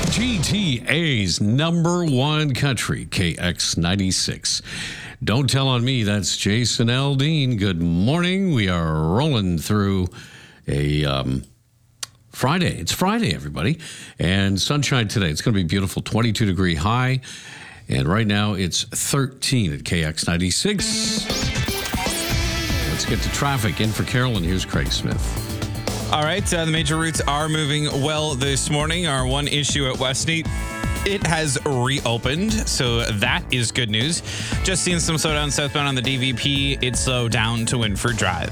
GTA's number one country, KX96. Don't tell on me, that's Jason Aldean. Good morning. We are rolling through a Friday. It's Friday, everybody. And sunshine today. It's going to be beautiful, 22-degree high. And right now it's 13 at KX96. Let's get to traffic. In for Carolyn, here's Craig Smith. All right, the major routes are moving well this morning. Our one issue at Westmead, it has reopened, so that is good news. Just seeing some slowdown southbound on the DVP. It's slowed down to Winford Drive.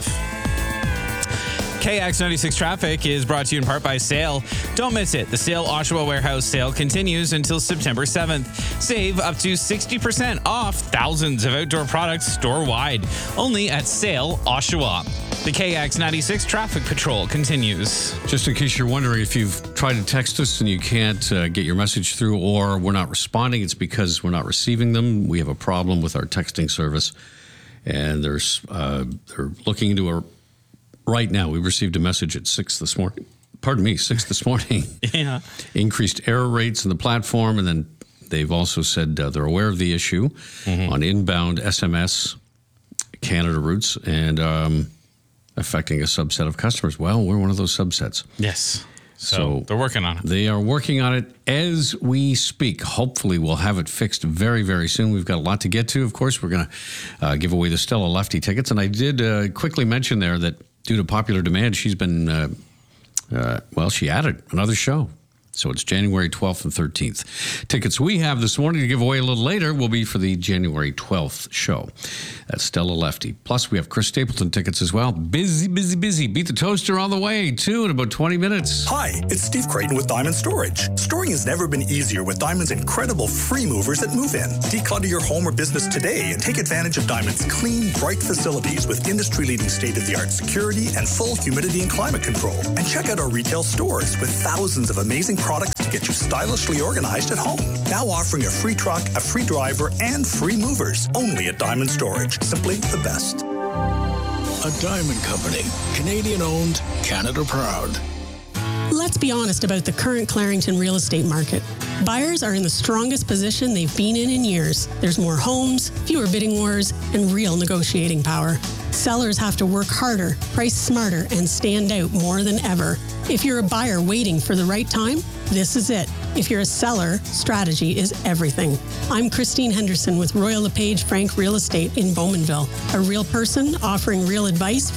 KX96 traffic is brought to you in part by Sale. Don't miss it. The Sale Oshawa Warehouse sale continues until September 7th. Save up to 60% off thousands of outdoor products store-wide. Only at Sale Oshawa. The KX96 traffic patrol continues. Just in case you're wondering, if you've tried to text us and you can't get your message through or we're not responding, it's because we're not receiving them. We have a problem with our texting service, and they're looking into a... Right now, we received a message at 6 this morning. Pardon me, 6 this morning. Yeah. Increased error rates in the platform, and then they've also said they're aware of the issue on inbound SMS Canada routes and affecting a subset of customers. Well, we're one of those subsets. Yes. So they're working on it. They are working on it as we speak. Hopefully, we'll have it fixed very, very soon. We've got a lot to get to. Of course, we're going to give away the Stella Lefty tickets. And I did quickly mention there that due to popular demand, she's been, she added another show. So it's January 12th and 13th. Tickets we have this morning to give away a little later will be for the January 12th show. That's Stella Lefty. Plus, we have Chris Stapleton tickets as well. Busy, busy, busy. Beat the Toaster on the way, too, in about 20 minutes. Hi, it's Steve Creighton with Diamond Storage. Storing has never been easier with Diamond's incredible free movers that move in. Declutter your home or business today and take advantage of Diamond's clean, bright facilities with industry-leading state-of-the-art security and full humidity and climate control. And check out our retail stores with thousands of amazing products to get you stylishly organized at home. Now offering a free truck, a free driver, and free movers. Only at Diamond Storage. Simply the best. A Diamond Company. Canadian owned, Canada proud. Let's be honest about the current Clarington real estate market. Buyers are in the strongest position they've been in years. There's more homes, fewer bidding wars, and real negotiating power. Sellers have to work harder, price smarter, and stand out more than ever. If you're a buyer waiting for the right time, this is it. If you're a seller, strategy is everything. I'm Christine Henderson with Royal LePage Frank Real Estate in Bowmanville, a real person offering real advice